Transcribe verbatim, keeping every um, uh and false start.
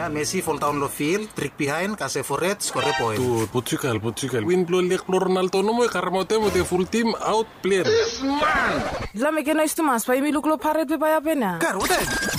Nga Messi volta on the field, trick behind, kase forret, score point. Tu, Portugal, Portugal. Win blow lek Ronaldo no mo karmote mo the full team out player. La me que no estumas, pa mi luclo paret pe pa ya pena. Gar, what?